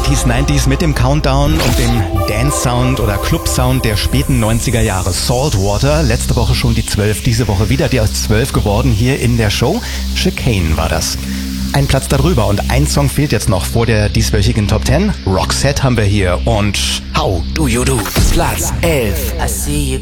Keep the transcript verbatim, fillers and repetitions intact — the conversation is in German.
achtziger, neunziger mit dem Countdown und dem Dance-Sound oder Club-Sound der späten neunziger Jahre. Saltwater, letzte Woche schon die zwölf, diese Woche wieder die zwölf geworden hier in der Show. Chicane war das. Ein Platz darüber und ein Song fehlt jetzt noch vor der dieswöchigen Top zehn. Roxette haben wir hier und How Do You Do? Platz elf. I see you